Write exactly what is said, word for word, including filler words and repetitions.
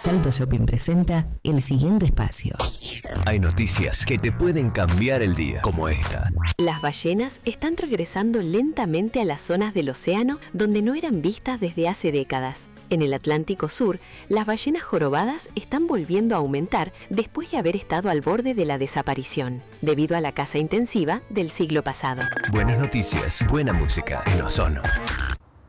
Salto Shopping presenta el siguiente espacio. Hay noticias que te pueden cambiar el día, como esta. Las ballenas están regresando lentamente a las zonas del océano donde no eran vistas desde hace décadas. En el Atlántico Sur, las ballenas jorobadas están volviendo a aumentar después de haber estado al borde de la desaparición, debido a la caza intensiva del siglo pasado. Buenas noticias, buena música en Ozono.